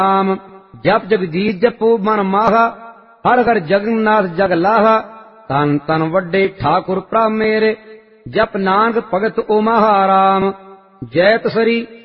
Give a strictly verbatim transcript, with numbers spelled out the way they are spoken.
ਨਾਮ। ਜਪ ਜਗਜੀਤ ਜਪੋ ਮਨ ਮਾਹਾ, ਹਰ ਹਰ ਜਗਨਨਾਥ ਜਗ ਲਾਹਾ। ਧੰਨ ਧੰਨ ਵੱਡੇ ਠਾਕੁਰ ਪ੍ਰਭ ਮੇਰੇ, ਜਪ ਨਾਨਕ ਭਗਤ ਓ ਮਹਾਰਾਮ। ਜੈ ਤਸਰੀ